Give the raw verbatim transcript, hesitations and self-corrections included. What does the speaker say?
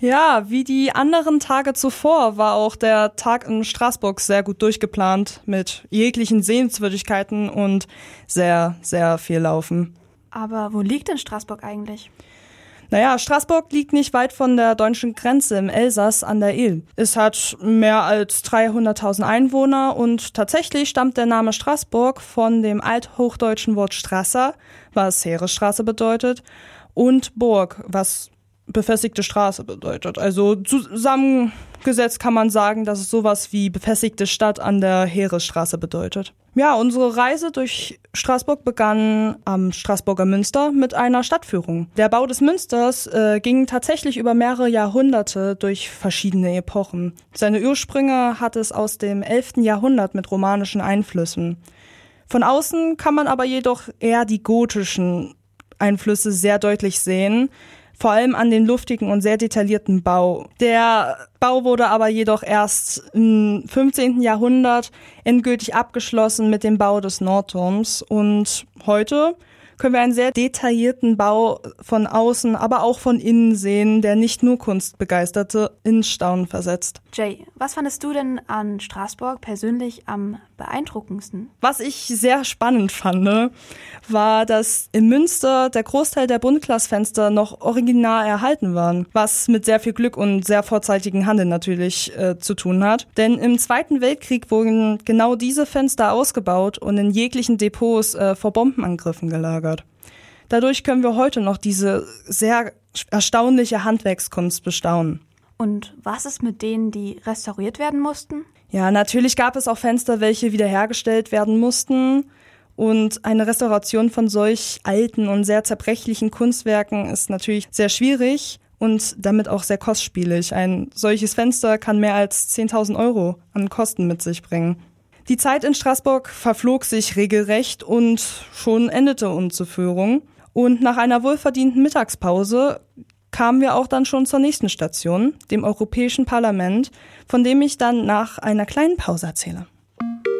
Ja, wie die anderen Tage zuvor war auch der Tag in Straßburg sehr gut durchgeplant mit jeglichen Sehenswürdigkeiten und sehr, sehr viel Laufen. Aber wo liegt denn Straßburg eigentlich? Naja, Straßburg liegt nicht weit von der deutschen Grenze im Elsass an der Ilm. Es hat mehr als dreihunderttausend Einwohner und tatsächlich stammt der Name Straßburg von dem althochdeutschen Wort Strasser, was Heeresstraße bedeutet, und Burg, was befestigte Straße bedeutet. Also zusammengesetzt kann man sagen, dass es sowas wie befestigte Stadt an der Heeresstraße bedeutet. Ja, unsere Reise durch Straßburg begann am Straßburger Münster mit einer Stadtführung. Der Bau des Münsters äh, ging tatsächlich über mehrere Jahrhunderte durch verschiedene Epochen. Seine Ursprünge hat es aus dem elften Jahrhundert mit romanischen Einflüssen. Von außen kann man aber jedoch eher die gotischen Einflüsse sehr deutlich sehen, vor allem an den luftigen und sehr detaillierten Bau. Der Bau wurde aber jedoch erst im fünfzehnten Jahrhundert endgültig abgeschlossen mit dem Bau des Nordturms und heute können wir einen sehr detaillierten Bau von außen, aber auch von innen sehen, der nicht nur Kunstbegeisterte ins Staunen versetzt. Jay, was fandest du denn an Straßburg persönlich am beeindruckendsten? Was ich sehr spannend fand, war, dass im Münster der Großteil der Buntglasfenster noch original erhalten waren, was mit sehr viel Glück und sehr vorzeitigen Handeln natürlich äh, zu tun hat. Denn im Zweiten Weltkrieg wurden genau diese Fenster ausgebaut und in jeglichen Depots äh, vor Bombenangriffen gelagert. Dadurch können wir heute noch diese sehr erstaunliche Handwerkskunst bestaunen. Und was ist mit denen, die restauriert werden mussten? Ja, natürlich gab es auch Fenster, welche wiederhergestellt werden mussten. Und eine Restauration von solch alten und sehr zerbrechlichen Kunstwerken ist natürlich sehr schwierig und damit auch sehr kostspielig. Ein solches Fenster kann mehr als zehntausend Euro an Kosten mit sich bringen. Die Zeit in Straßburg verflog sich regelrecht und schon endete unsere Führung. Und nach einer wohlverdienten Mittagspause kamen wir auch dann schon zur nächsten Station, dem Europäischen Parlament, von dem ich dann nach einer kleinen Pause erzähle.